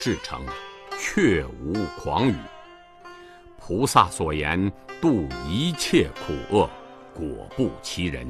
至诚，确无诳语。菩萨所言，度一切苦厄，果不其人。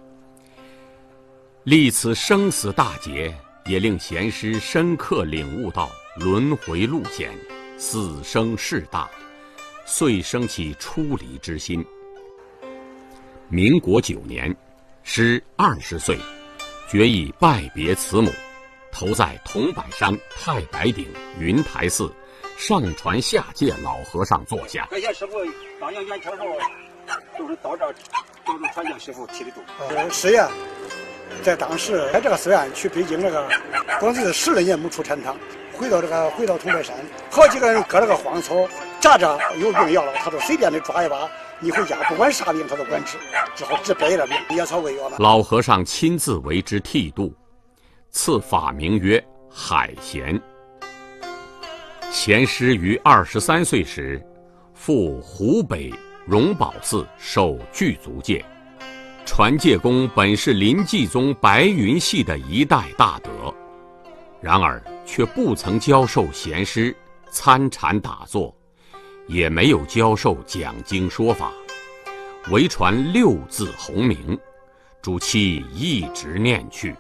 历此生死大劫，也令贤师深刻领悟到轮回路险，死生事大，遂生起出离之心。民国9年，师20岁，决意拜别慈母，投在桐柏山太白顶云台寺上传下界老和尚座下。 感谢师傅当年元朝时候，就是到这儿都是传教师傅提的住。 师爷在当时在这个寺院去北京这个，光是10来年没出禅堂，回到桐柏山，好几个人割了个荒草，扎着有病要了，他都随便的抓一把，你回家不管啥病他都管治，之后治百了病，野草为药嘛。 老和尚亲自为之剃度，赐法名曰海贤。贤师于23岁时，赴湖北荣宝寺受具足戒。传戒公本是临济宗白云系的一代大德，然而却不曾教授贤师参禅打坐，也没有教授讲经说法，唯传6字洪名，主其一直念去。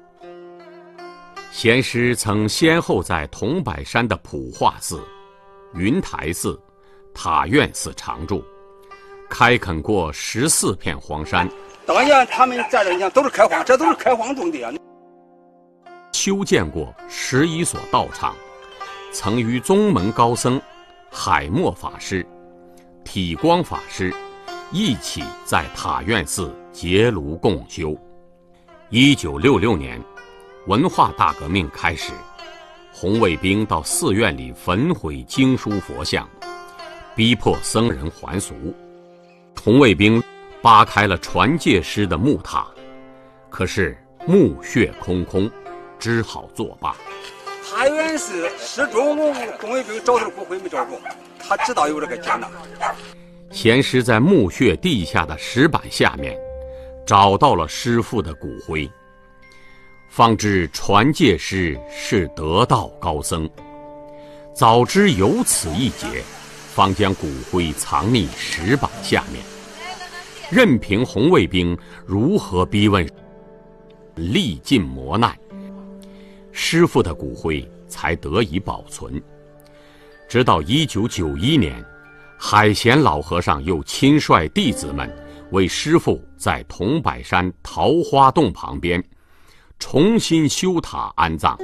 贤师曾先后在桐柏山的普化寺、云台寺、塔院寺常住，开垦过14片荒山。 当年他们在这，你看都是开荒，这都是开荒种地啊。 修建过11所道场，曾与宗门高僧海默法师、体光法师一起在塔院寺结庐共修。1966年，文化大革命开始，红卫兵到寺院里焚毁经书佛像，逼迫僧人还俗。红卫兵扒开了传戒师的木塔，可是墓穴空空，只好作罢。 塔院寺始终红卫兵找到骨灰没找着，他知道有这个劫难。 贤师在墓穴地下的石板下面找到了师父的骨灰，方知传戒师是得道高僧。早知有此一劫，方将骨灰藏匿石板下面，任凭红卫兵如何逼问，历尽磨难，师父的骨灰才得以保存。直到1991年，海贤老和尚又亲率弟子们为师父在桐柏山桃花洞旁边重新修塔安葬。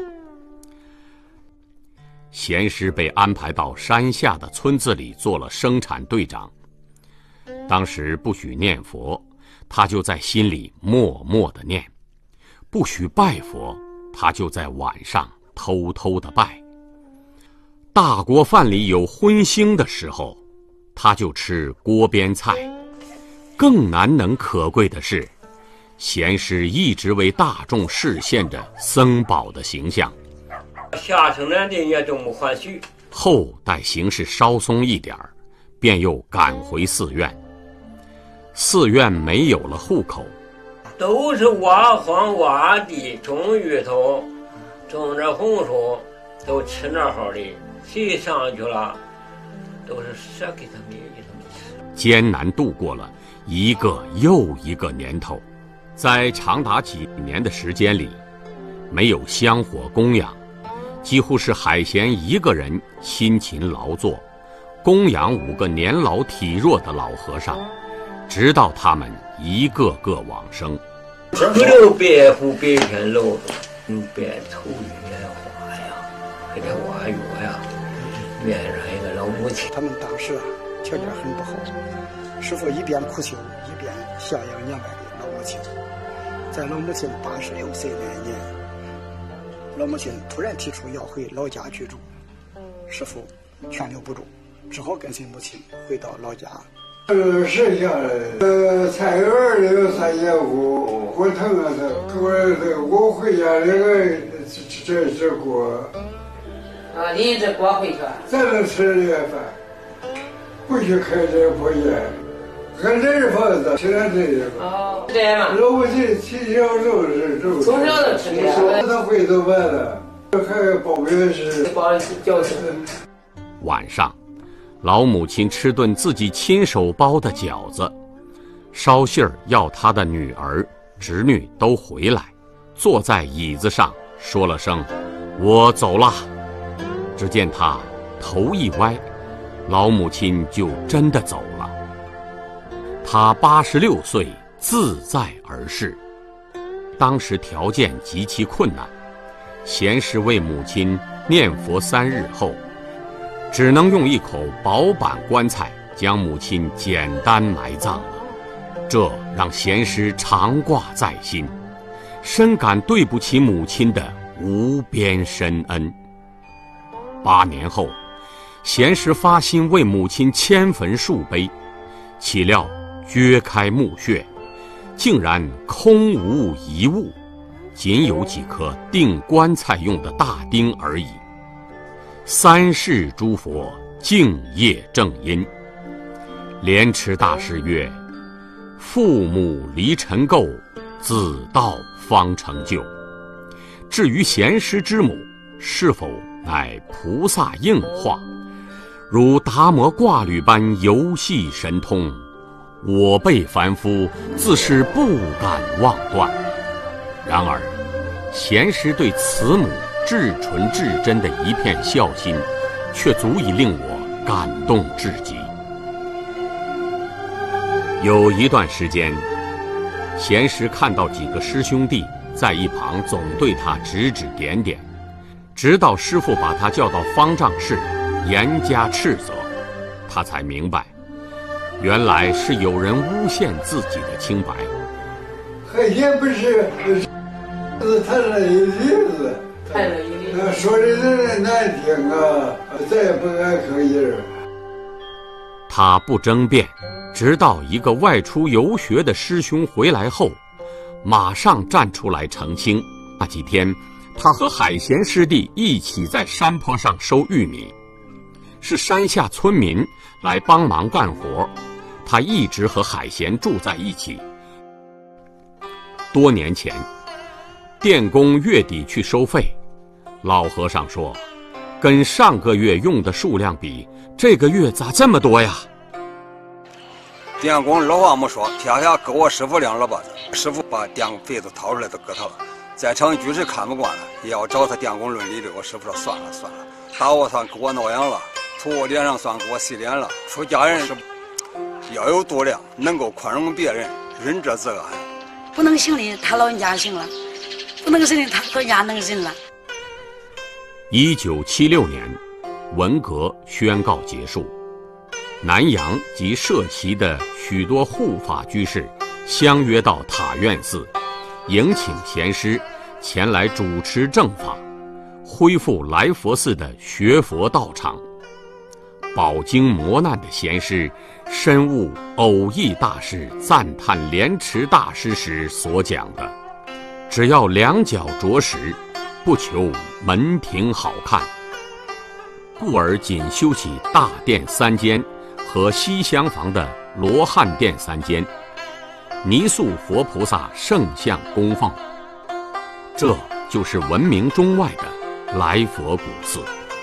贤师被安排到山下的村子里做了生产队长。当时不许念佛，他就在心里默默地念；不许拜佛，他就在晚上偷偷地拜。大锅饭里有荤腥的时候，他就吃锅边菜。更难能可贵的是，贤师一直为大众示现着僧宝的形象。 下生来的也都没还许。 后待形势稍松一点，便又赶回寺院。寺院没有了户口， 都是挖荒挖地，种芋头，种着红薯，都吃那好的，谁上去了，都是舍给他们吃。 艰难度过了一个又一个年头，在长达几年的时间里，没有香火供养，几乎是海贤一个人辛勤劳作，供养5个年老体弱的老和尚，直到他们一个个往生。 不留白虎白天楼，别头月花呀，还得挖月呀，面上一个老母亲。 他们当时条件很不好，师父一边苦修一边孝养年迈的老母亲。在老母亲86岁那一年，老母亲突然提出要回老家居住，师父劝留不住，只好跟随母亲回到老家。 剩下的菜园里有3节骨，火腾啊我回家那个这锅啊，你这锅回去， 咱能吃这个饭，不许开这破烟，俺这是房子吃点这个。 哦，这样。 老母亲从小就是这么， 从小就吃这个。 他会做饭的， 还包月是包饺子。 晚上，老母亲吃顿自己亲手包的饺子，捎信儿要她的女儿、侄女都回来，坐在椅子上说了声“我走了”。只见她头一歪，老母亲就真的走了。她86岁，自在而逝。当时条件极其困难，贤师为母亲念佛3日后，只能用一口薄板棺材将母亲简单埋葬了。这让贤师常挂在心，深感对不起母亲的无边深恩。8年后，贤师发心为母亲迁坟树碑，岂料掘开墓穴，竟然空无一物，仅有几颗钉棺材用的大钉而已。3世诸佛敬业正因。莲池大师曰：父母离尘垢，子道方成就。至于贤师之母是否乃菩萨应化，如达摩挂履般游戏神通，我辈凡夫自是不敢妄断。然而贤师对慈母至纯至真的一片孝心，却足以令我感动至极。有一段时间，贤师看到几个师兄弟在一旁总对他指指点点，直到师父把他叫到方丈室严加斥责，他才明白，原来是有人诬陷自己的清白。 海天不是谈了一例子，说的人难听啊，再也不敢吭音。 他不争辩，直到一个外出游学的师兄回来后，马上站出来澄清。那几天，他和海贤师弟一起在山坡上收玉米，是山下村民来帮忙干活，他一直和海贤住在一起。多年前，电工月底去收费，老和尚说，跟上个月用的数量比，这个月咋这么多呀？ 电工二话没说，撇下给我师傅2老巴子，师傅把电费都掏出来都给他了。在场居士看不惯了，也要找他电工论理的。我师傅说算了，打我算给我挠痒了，吐我脸上算给我洗脸了。出家人是要有度量，能够宽容别人，仁者自安。 不能行的他老人家行了，不能行的他老人家能行了。 1976年，文革宣告结束，南阳及社旗的许多护法居士相约到塔院寺，迎请贤师前来主持正法，恢复来佛寺的学佛道场。饱经磨难的贤师深悟偶益大师赞叹莲池大师时所讲的，只要2脚着实，不求门庭好看，故而仅修起大殿3间和西厢房的罗汉殿3间，泥塑佛菩萨圣像供奉。这就是闻名中外的来佛古寺。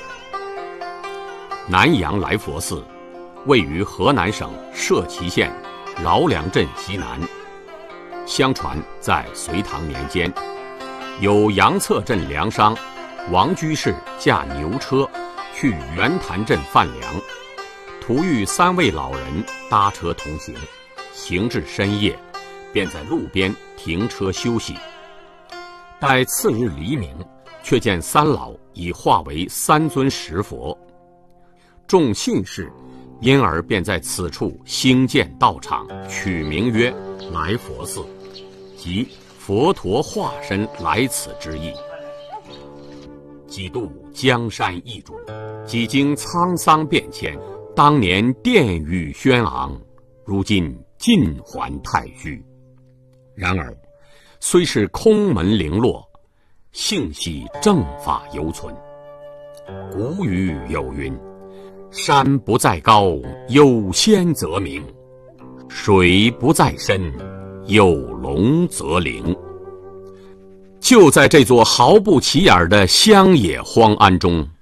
南阳来佛寺位于河南省社旗县饶梁镇西南。相传在隋唐年间，有杨策镇粮商王居士驾牛车去袁潭镇贩粮，途遇3位老人搭车同行，行至深夜，便在路边停车休息。待次日黎明，却见3老已化为3尊石佛。众信士因而便在此处兴建道场，取名曰来佛寺，即佛陀化身来此之意。几度江山易主，几经沧桑变迁，当年殿宇轩昂，如今尽还太虚。然而虽是空门零落，幸喜正法犹存。古语有云，山不在高，有仙则名；水不在深，有龙则灵。 就在这座毫不起眼的乡野荒庵中，